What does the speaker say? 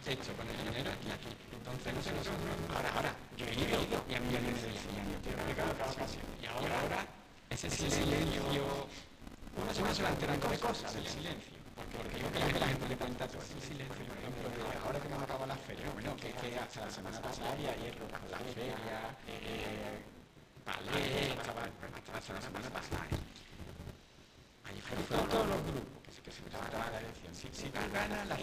hecho con el dinero aquí. Entonces, no sé, nosotros, ahora, yo he ido y a mí me decían, yo te he explicado cada ocasión. Y ahora, ese silencio, uno se va enterando de cosas del silencio. Porque digo que la gente le cuenta todo ese silencio, por ejemplo, que ahora que nos acaba la feria, bueno, que hasta la semana pasada había hierro bajo la feria, ballet, hasta la semana pasada. Allí fueron todos los grupos que se presentaban a la elección. Si tú ganas, la